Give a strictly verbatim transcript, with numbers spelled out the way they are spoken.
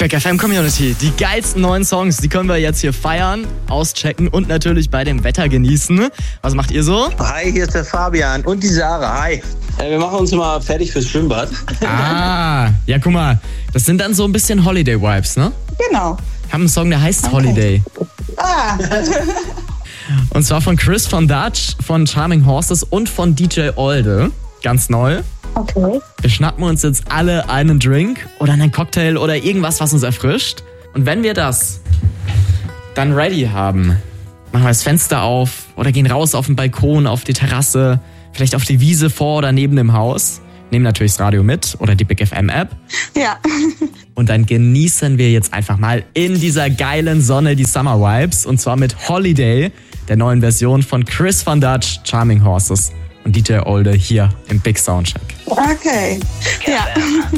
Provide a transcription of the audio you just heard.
Big F M Community. Die geilsten neuen Songs, die können wir jetzt hier feiern, auschecken und natürlich bei dem Wetter genießen. Was macht ihr so? Hi, hier ist der Fabian und die Sarah. Hi. Äh, wir machen uns mal fertig fürs Schwimmbad. Ah, ja, guck mal. Das sind dann so ein bisschen Holiday-Vibes, ne? Genau. Wir haben einen Song, der heißt okay. Holiday. Ah. Und zwar von Chris von Dutch, von Charming Horses und von D J Olde. Ganz neu. Okay. Wir schnappen uns jetzt alle einen Drink oder einen Cocktail oder irgendwas, was uns erfrischt. Und wenn wir das dann ready haben, machen wir das Fenster auf oder gehen raus auf den Balkon, auf die Terrasse, vielleicht auf die Wiese vor oder neben dem Haus. Nehmen natürlich das Radio mit oder die Big F M App. Ja. Und dann genießen wir jetzt einfach mal in dieser geilen Sonne die Summer Vibes. Und zwar mit Holiday, der neuen Version von Chris von Dutch, Charming Horses und D J Olde hier im Big Soundcheck. Okay. Ja.